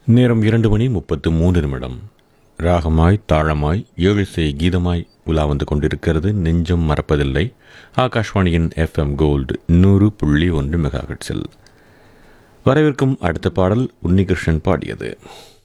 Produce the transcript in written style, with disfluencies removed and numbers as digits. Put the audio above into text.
நேரம் 2:33. ராகமாய் தாளமாய் ஏழிசை கீதமாய் உலா வந்து கொண்டிருக்கிறது. நெஞ்சம் மறப்பதில்லை. ஆகாஷ்வாணியின் FM கோல்டு 100.1 மெகாஹெர்ட்ஸில். வரவிருக்கும் அடுத்த பாடல் உன்னிகிருஷ்ணன் பாடியது.